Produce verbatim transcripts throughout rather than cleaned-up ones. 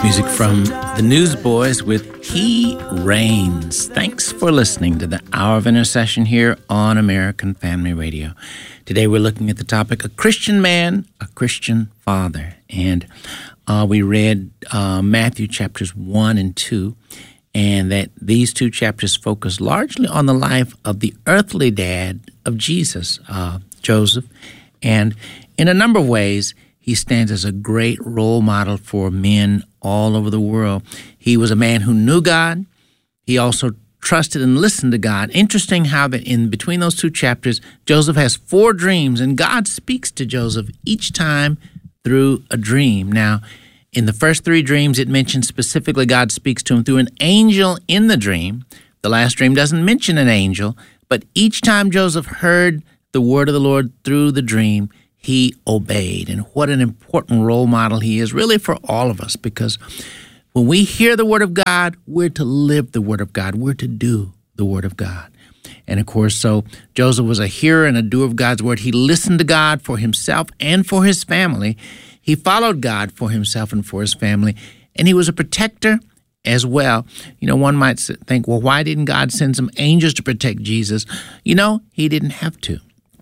Music from the Newsboys with He Reigns. Thanks for listening to the Hour of Intercession here on American Family Radio. Today we're looking at the topic, a Christian man, a Christian father. And uh, we read uh, Matthew chapters one and two, and that these two chapters focus largely on the life of the earthly dad of Jesus, uh, Joseph. And in a number of ways, he stands as a great role model for men all over the world. He was a man who knew God. He also trusted and listened to God. Interesting how that in between those two chapters, Joseph has four dreams, and God speaks to Joseph each time through a dream. Now, in the first three dreams, it mentions specifically God speaks to him through an angel in the dream. The last dream doesn't mention an angel, but each time Joseph heard the word of the Lord through the dream, he obeyed. And what an important role model he is, really, for all of us, because when we hear the word of God, we're to live the word of God. We're to do the word of God. And of course, so Joseph was a hearer and a doer of God's word. He listened to God for himself and for his family. He followed God for himself and for his family. And he was a protector as well. You know, one might think, well, why didn't God send some angels to protect Jesus? You know, he didn't have to.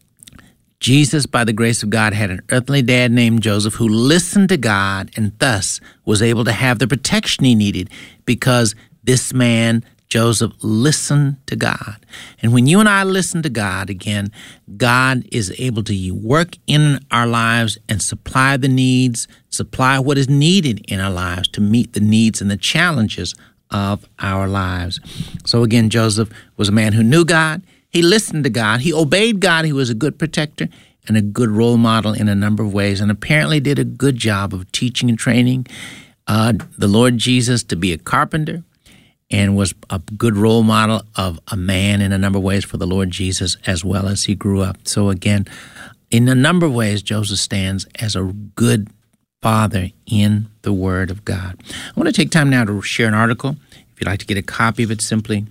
Jesus, by the grace of God, had an earthly dad named Joseph who listened to God and thus was able to have the protection he needed because this man, Joseph, listened to God. And when you and I listen to God, again, God is able to work in our lives and supply the needs, supply what is needed in our lives to meet the needs and the challenges of our lives. So again, Joseph was a man who knew God. He listened to God. He obeyed God. He was a good protector and a good role model in a number of ways, and apparently did a good job of teaching and training uh, the Lord Jesus to be a carpenter, and was a good role model of a man in a number of ways for the Lord Jesus as well as he grew up. So again, in a number of ways, Joseph stands as a good father in the Word of God. I want to take time now to share an article. If you'd like to get a copy of it, simply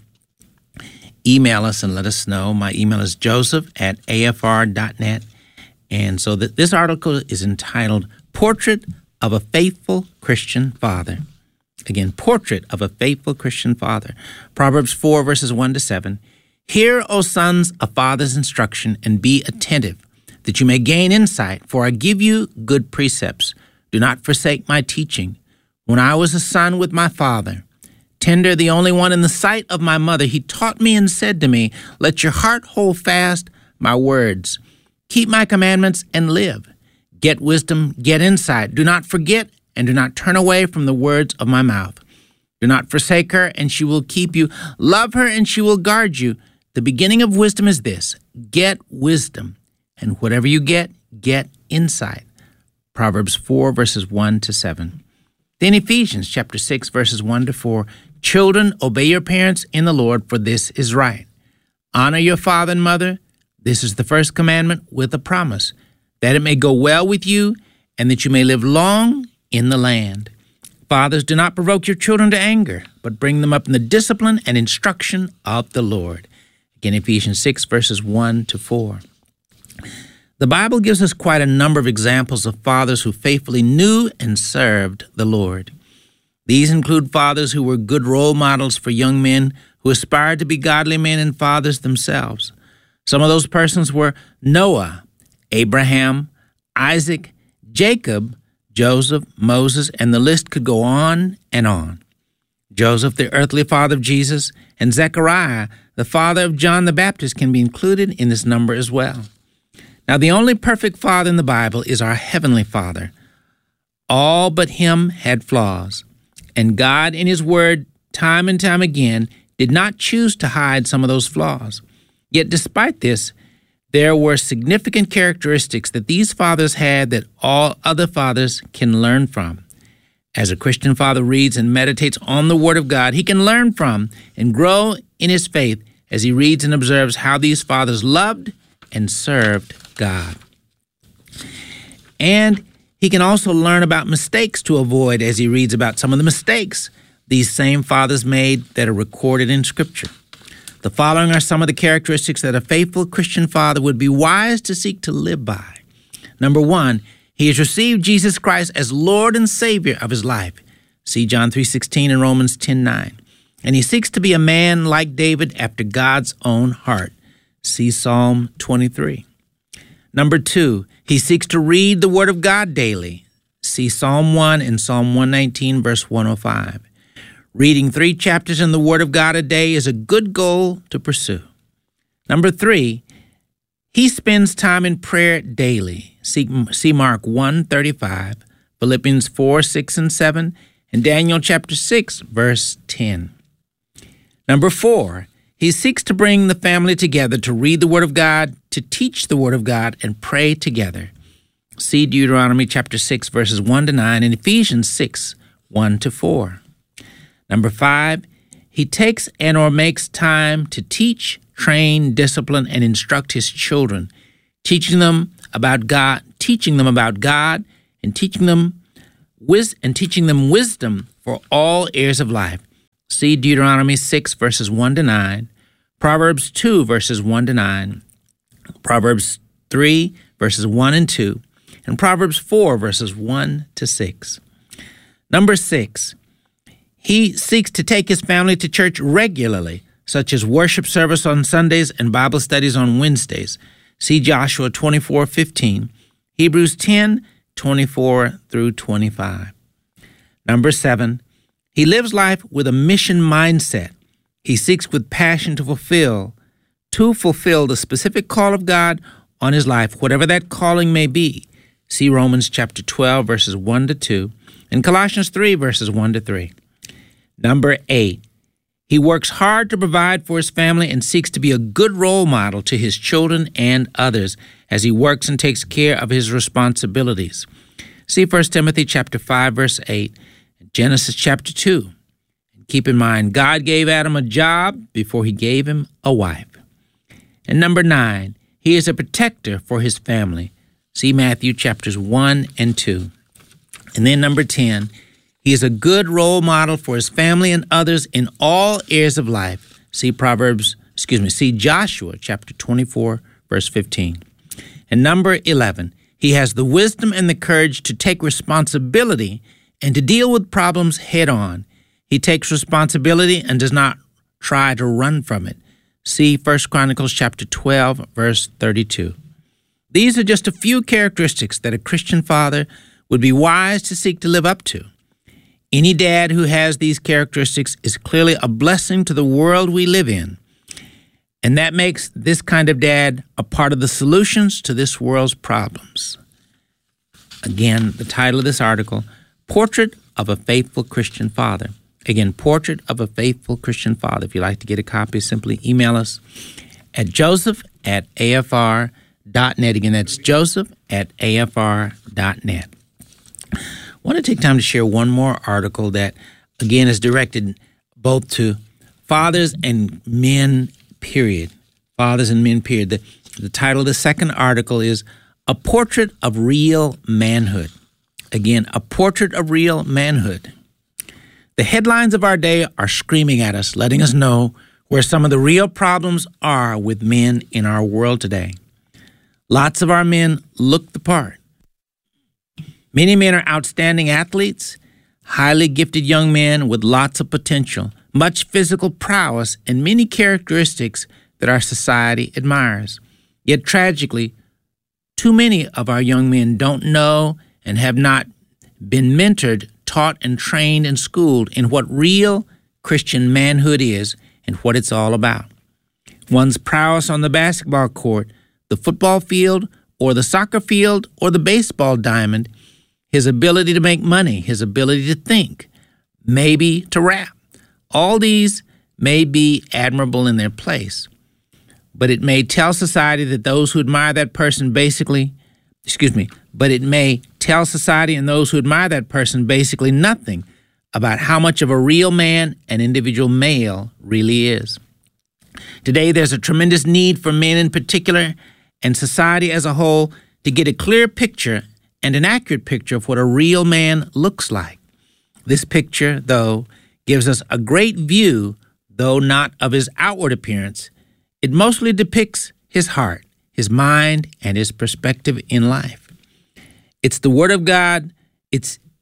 email us and let us know. My email is joseph at a f r dot net. And so th- this article is entitled, Portrait of a Faithful Christian Father. Again, Portrait of a Faithful Christian Father. Proverbs four, verses one to seven. Hear, O sons, a father's instruction, and be attentive, that you may gain insight, for I give you good precepts. Do not forsake my teaching. When I was a son with my father, tender, the only one in the sight of my mother, he taught me and said to me, let your heart hold fast my words. Keep my commandments and live. Get wisdom, get insight. Do not forget and do not turn away from the words of my mouth. Do not forsake her, and she will keep you. Love her, and she will guard you. The beginning of wisdom is this: get wisdom, and whatever you get, get insight. Proverbs four, verses one to seven. Then Ephesians chapter six, verses one to four. Children, obey your parents in the Lord, for this is right. Honor your father and mother. This is the first commandment with a promise, that it may go well with you and that you may live long in the land. Fathers, do not provoke your children to anger, but bring them up in the discipline and instruction of the Lord. Again, Ephesians six, verses one to four. The Bible gives us quite a number of examples of fathers who faithfully knew and served the Lord. These include fathers who were good role models for young men who aspired to be godly men and fathers themselves. Some of those persons were Noah, Abraham, Isaac, Jacob, Joseph, Moses, and the list could go on and on. Joseph, the earthly father of Jesus, and Zechariah, the father of John the Baptist, can be included in this number as well. Now, the only perfect father in the Bible is our heavenly Father. All but him had flaws. And God, in his word, time and time again, did not choose to hide some of those flaws. Yet despite this, there were significant characteristics that these fathers had that all other fathers can learn from. As a Christian father reads and meditates on the Word of God, he can learn from and grow in his faith as he reads and observes how these fathers loved and served God. And he can also learn about mistakes to avoid as he reads about some of the mistakes these same fathers made that are recorded in Scripture. The following are some of the characteristics that a faithful Christian father would be wise to seek to live by. Number one, he has received Jesus Christ as Lord and Savior of his life. See John three sixteen and Romans ten nine. And he seeks to be a man like David after God's own heart. See Psalm twenty-three. Number two, he seeks to read the Word of God daily. See Psalm one and Psalm one nineteen, verse one oh five. Reading three chapters in the Word of God a day is a good goal to pursue. Number three, he spends time in prayer daily. See, see Mark one thirty-five, Philippians four, six, and seven, and Daniel chapter six, verse ten. Number four, he seeks to bring the family together to read the Word of God, to teach the Word of God, and pray together. See Deuteronomy chapter six, verses one to nine, and Ephesians six, one to four. Number five, he takes and or makes time to teach, train, discipline, and instruct his children, teaching them about God, teaching them about God, and teaching them wis- and teaching them wisdom for all areas of life. See Deuteronomy six, verses one to nine, Proverbs two, verses one to nine, Proverbs three, verses one and two, and Proverbs four, verses one to six. Number six, he seeks to take his family to church regularly, such as worship service on Sundays and Bible studies on Wednesdays. See Joshua twenty-four fifteen, Hebrews ten, twenty-four through twenty-five. Number seven, he lives life with a mission mindset. He seeks with passion to fulfill, to fulfill the specific call of God on his life, whatever that calling may be. See Romans chapter twelve, verses one to two, and Colossians three, verses one to three. Number eight, he works hard to provide for his family and seeks to be a good role model to his children and others as he works and takes care of his responsibilities. See First Timothy chapter five, verse eight, and Genesis chapter two. And keep in mind, God gave Adam a job before he gave him a wife. And number nine, he is a protector for his family. See Matthew chapters one and two. And then number ten, he is a good role model for his family and others in all areas of life. See Proverbs, excuse me, see Joshua chapter twenty-four, verse fifteen. And number eleven, he has the wisdom and the courage to take responsibility and to deal with problems head on. He takes responsibility and does not try to run from it. See First Chronicles chapter twelve, verse thirty-two. These are just a few characteristics that a Christian father would be wise to seek to live up to. Any dad who has these characteristics is clearly a blessing to the world we live in. And that makes this kind of dad a part of the solutions to this world's problems. Again, the title of this article, Portrait of a Faithful Christian Father. Again, Portrait of a Faithful Christian Father. If you'd like to get a copy, simply email us at joseph at a f r dot net. Again, that's joseph at a f r dot net. I want to take time to share one more article that, again, is directed both to fathers and men, period. Fathers and men, period. The, the title of the second article is A Portrait of Real Manhood. Again, A Portrait of Real Manhood. The headlines of our day are screaming at us, letting us know where some of the real problems are with men in our world today. Lots of our men look the part. Many men are outstanding athletes, highly gifted young men with lots of potential, much physical prowess, and many characteristics that our society admires. Yet tragically, too many of our young men don't know and have not been mentored, taught, and trained and schooled in what real Christian manhood is and what it's all about. One's prowess on the basketball court, the football field, or the soccer field, or the baseball diamond, his ability to make money, his ability to think, maybe to rap. All these may be admirable in their place, but it may tell society that those who admire that person basically, excuse me, but it may tell society and those who admire that person basically nothing about how much of a real man an individual male really is. Today, there's a tremendous need for men in particular and society as a whole to get a clear picture and an accurate picture of what a real man looks like. This picture, though, gives us a great view, though not of his outward appearance. It mostly depicts his heart, his mind, and his perspective in life. It's the Word of God. It's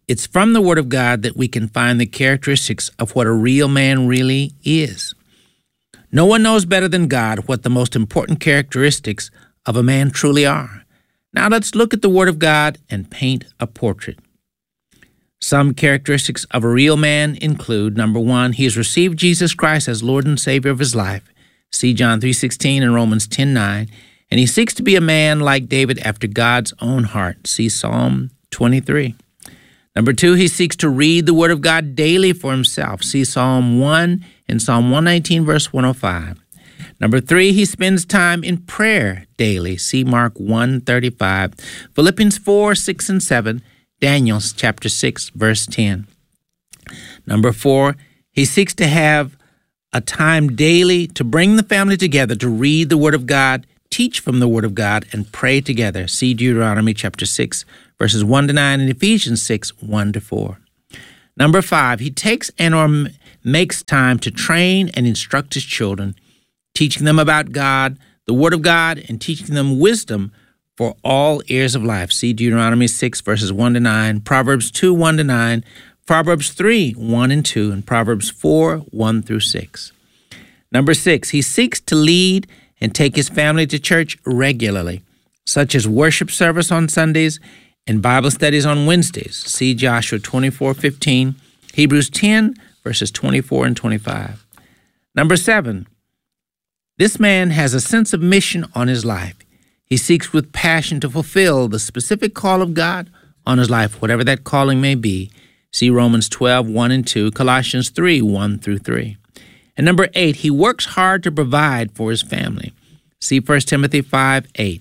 It's from the Word of God that we can find the characteristics of what a real man really is. No one knows better than God what the most important characteristics of a man truly are. Now let's look at the Word of God and paint a portrait. Some characteristics of a real man include, number one, he has received Jesus Christ as Lord and Savior of his life. See John three sixteen and Romans ten nine. And he seeks to be a man like David after God's own heart. See Psalm twenty-three. Number two, he seeks to read the Word of God daily for himself. See Psalm one and Psalm one nineteen, verse one oh five. Number three, he spends time in prayer daily. See Mark one thirty-five, Philippians four, six, and seven, Daniel chapter six, verse ten. Number four, he seeks to have a time daily to bring the family together to read the Word of God, teach from the Word of God, and pray together. See Deuteronomy chapter six, verses one to nine, and Ephesians six, one to four. Number five, he takes and or makes time to train and instruct his children, teaching them about God, the Word of God, and teaching them wisdom for all areas of life. See Deuteronomy six, verses one to nine, Proverbs two, one to nine, Proverbs three, one and two, and Proverbs four, one through six. Number six, he seeks to lead and take his family to church regularly, such as worship service on Sundays and Bible studies on Wednesdays. See Joshua twenty-four fifteen, Hebrews ten, verses twenty-four and twenty-five. Number seven, this man has a sense of mission on his life. He seeks with passion to fulfill the specific call of God on his life, whatever that calling may be. See Romans twelve, one and two, Colossians three, one through three. And number eight, he works hard to provide for his family. See First Timothy five, eight.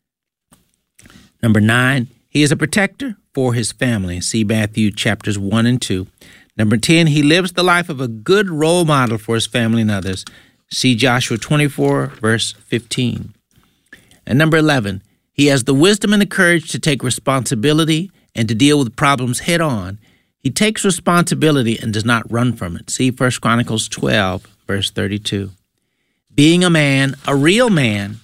Number nine, he is a protector for his family. See Matthew chapters one and two. Number ten, he lives the life of a good role model for his family and others. See Joshua twenty-four, verse fifteen. And number eleven, he has the wisdom and the courage to take responsibility and to deal with problems head on. He takes responsibility and does not run from it. See First Chronicles twelve, verse thirty-two. Being a man, a real man,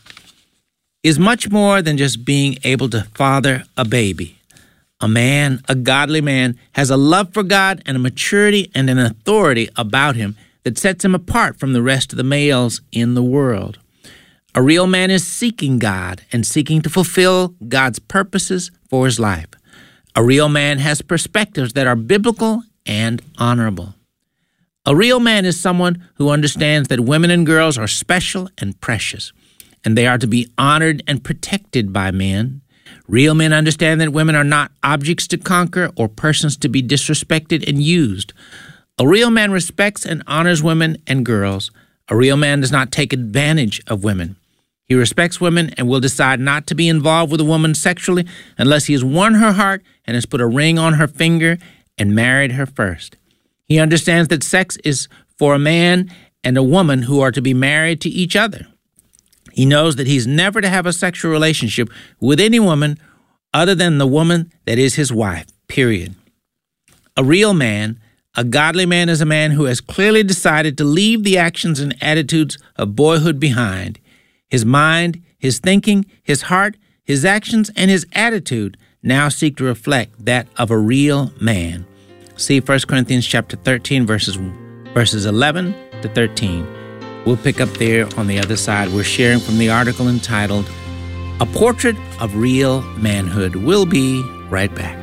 is much more than just being able to father a baby. A man, a godly man, has a love for God and a maturity and an authority about him that sets him apart from the rest of the males in the world. A real man is seeking God and seeking to fulfill God's purposes for his life. A real man has perspectives that are biblical and honorable. A real man is someone who understands that women and girls are special and precious, and they are to be honored and protected by men. Real men understand that women are not objects to conquer or persons to be disrespected and used. A real man respects and honors women and girls. A real man does not take advantage of women. He respects women and will decide not to be involved with a woman sexually unless he has won her heart and has put a ring on her finger and married her first. He understands that sex is for a man and a woman who are to be married to each other. He knows that he's never to have a sexual relationship with any woman other than the woman that is his wife, period. A real man, a godly man, is a man who has clearly decided to leave the actions and attitudes of boyhood behind. His mind, his thinking, his heart, his actions, and his attitude now seek to reflect that of a real man. See First Corinthians chapter thirteen, verses, verses eleven to thirteen. We'll pick up there on the other side. We're sharing from the article entitled, A Portrait of Real Manhood. We'll be right back.